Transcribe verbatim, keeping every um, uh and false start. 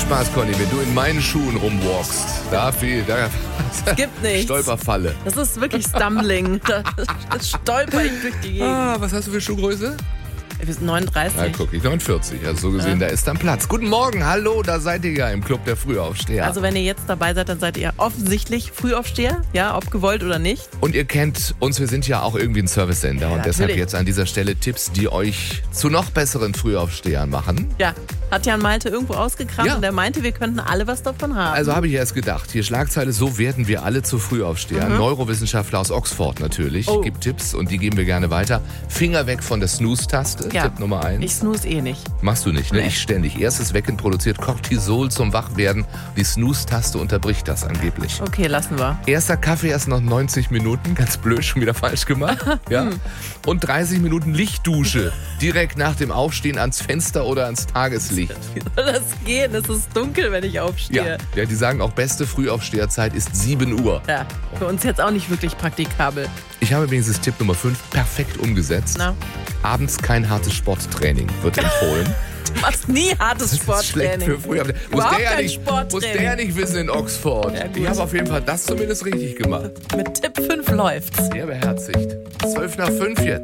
Spaß, Conny, wenn du in meinen Schuhen rumwalkst. Da viel, da Es gibt nichts. Stolperfalle. Das ist wirklich Stumbling. Da das stolper ich durch die Gegend. Ah, was hast du für Schuhgröße? Wir sind neununddreißig. Ja, guck, ich neunundvierzig. Also so gesehen, ja. Da ist dann Platz. Guten Morgen, hallo, da seid ihr ja im Club der Frühaufsteher. Also wenn ihr jetzt dabei seid, dann seid ihr offensichtlich Frühaufsteher, ja, ob gewollt oder nicht. Und ihr kennt uns, wir sind ja auch irgendwie ein Service-Sender. Ja, und deshalb natürlich. jetzt an dieser Stelle Tipps, die euch zu noch besseren Frühaufstehern machen. Ja, hat Jan Malte irgendwo ausgekramt Ja. und er meinte, wir könnten alle was davon haben. Also habe ich erst gedacht, hier Schlagzeile, so werden wir alle zu Frühaufstehern. Mhm. Neurowissenschaftler aus Oxford natürlich, Oh. gibt Tipps und die geben wir gerne weiter. Finger weg von der Snooze-Taste, Ja. Tipp Nummer eins. Ich snooze eh nicht. Machst du nicht, ne? Nee. Ich ständig. Erstes Wecken produziert Cortisol zum Wachwerden. Die Snooze-Taste unterbricht das angeblich. Okay, lassen wir. Erster Kaffee erst noch neunzig Minuten, ganz blöd, schon wieder falsch gemacht. Ja. Und dreißig Minuten Lichtdusche, direkt nach dem Aufstehen ans Fenster oder ans Tageslicht. Wie soll das gehen? Es ist dunkel, wenn ich Ja, aufstehe. ja, die sagen auch, beste Frühaufsteherzeit ist sieben Uhr. Ja, für uns jetzt auch nicht wirklich praktikabel. Ich habe wenigstens Tipp Nummer fünf perfekt umgesetzt. Na? Abends kein hartes Sporttraining wird empfohlen. Du machst nie hartes Das ist schlecht Sporttraining. für früh. Muss Überhaupt der, ja kein nicht, muss Sporttraining. der ja nicht wissen in Oxford. Ja, gut. Ich habe auf jeden Fall das zumindest richtig gemacht. Mit Tipp fünf läuft's. Sehr beherzigt. zwölf nach fünf jetzt.